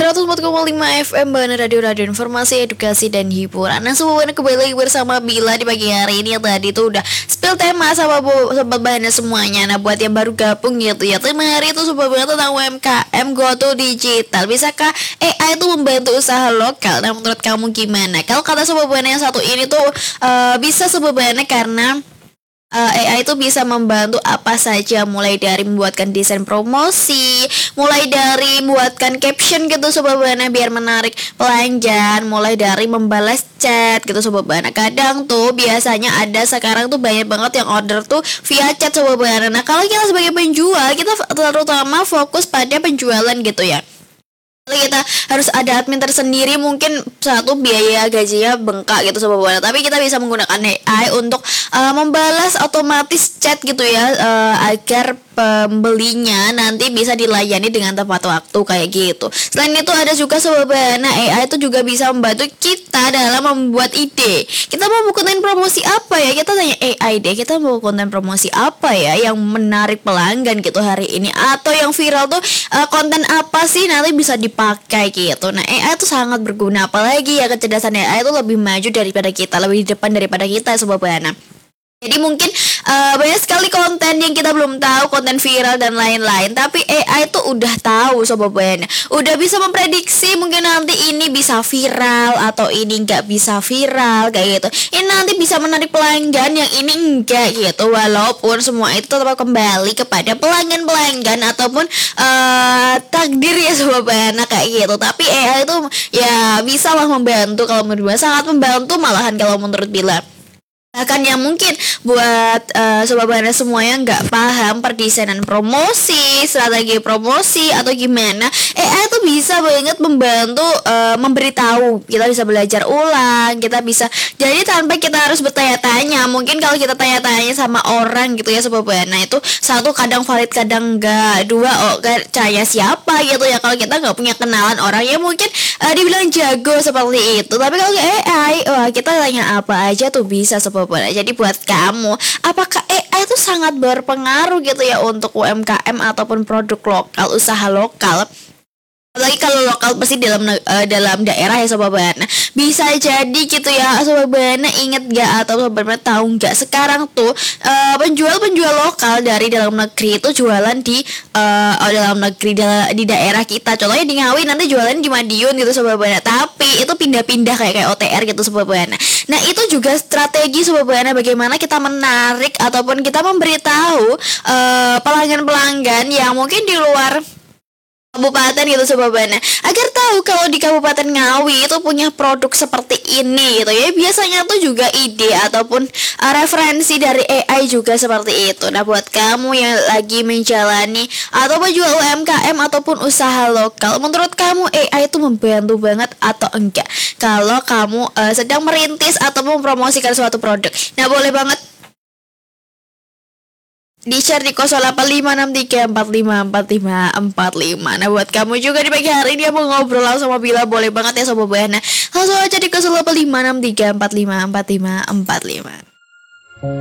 104,5 FM Bana Radio Informasi, Edukasi, dan Hiburan. Nah, semuanya kembali lagi bersama Bila di pagi hari ini. Yang tadi tuh udah spill tema sama sobat Bana semuanya. Nah, buat yang baru gabung gitu ya, tema hari itu sobat Bana tentang UMKM Go to Digital. Bisakah AI itu membantu usaha lokal? Nah, menurut kamu gimana? Kalau kata sobat Bana yang satu ini tuh bisa sobat Bana karena AI itu bisa membantu apa saja, mulai dari membuatkan desain promosi, mulai dari membuatkan caption gitu Sobat Bana biar menarik pelanggan, mulai dari membalas chat gitu Sobat Bana. Kadang tuh biasanya ada sekarang tuh banyak banget yang order tuh via chat Sobat Bana. Nah, kalau kita sebagai penjual, kita terutama fokus pada penjualan gitu ya. Kita harus ada admin tersendiri, mungkin satu biaya gajinya bengkak gitu Sobat Bana, tapi kita bisa menggunakan AI untuk membalas otomatis chat gitu ya, agar pembelinya nanti bisa dilayani dengan tepat waktu kayak gitu. Selain itu ada juga Sobat Bana, AI itu juga bisa membantu kita dalam membuat ide. Kita mau konten promosi apa ya, kita tanya AI deh, kita mau konten promosi apa ya yang menarik pelanggan gitu hari ini, atau yang viral tuh konten apa sih nanti bisa dipakai gitu. Nah, AI itu sangat berguna, apalagi ya kecerdasan AI itu lebih maju daripada kita, lebih di depan daripada kita Sobat Bana. Jadi mungkin banyak sekali konten yang kita belum tahu, konten viral dan lain-lain, tapi AI tuh udah tahu Sobat Bana, udah bisa memprediksi mungkin nanti ini bisa viral atau ini nggak bisa viral kayak gitu. Ini nanti bisa menarik pelanggan, yang ini enggak gitu. Walaupun semua itu tetap kembali kepada pelanggan ataupun takdir ya Sobat Bana kayak gitu. Tapi AI itu ya bisa lah membantu, kalau menurut Bila sangat membantu malahan kalau menurut Bila. Bahkan yang mungkin buat Sobat Bana semua yang nggak paham perdesainan promosi, strategi promosi atau gimana, AI tuh bisa banget membantu memberitahu. Kita bisa belajar ulang, kita bisa, jadi tanpa kita harus bertanya-tanya. Mungkin kalau kita tanya-tanya sama orang gitu ya Sobat Bana, itu satu kadang valid kadang enggak, dua percaya siapa gitu ya kalau kita nggak punya kenalan orang yang mungkin dibilang jago seperti itu. Tapi kalau AI, wah kita tanya apa aja tuh bisa Sobat Bana. Jadi buat kamu, apakah AI itu sangat berpengaruh gitu ya untuk UMKM ataupun produk lokal, usaha lokal? Apalagi kalau lokal pasti dalam daerah ya Sobat Bana. Bisa jadi gitu ya Sobat Bana, inget gak atau Sobat Bana tahu gak, sekarang tuh penjual-penjual lokal dari dalam negeri itu jualan di dalam negeri di daerah kita. Contohnya di Ngawi, nanti jualan di Madiun gitu Sobat Bana. Tapi itu pindah-pindah kayak OTR gitu Sobat Bana. Nah, itu juga strategi Sobat Bana, bagaimana kita menarik ataupun kita memberitahu pelanggan-pelanggan yang mungkin di luar kabupaten gitu Sobat Bana, agar tahu kalau di Kabupaten Ngawi itu punya produk seperti ini gitu ya. Biasanya tuh juga ide ataupun referensi dari AI juga seperti itu. Nah, buat kamu yang lagi menjalani atau menjual UMKM ataupun usaha lokal, menurut kamu AI itu membantu banget atau enggak kalau kamu sedang merintis atau mempromosikan suatu produk? Nah, boleh banget di share di 085634545445. Nah, buat kamu juga di pagi hari ini yang mau ngobrol langsung sama Bila, boleh banget ya Sobat Bana. Langsung aja di 085634544545.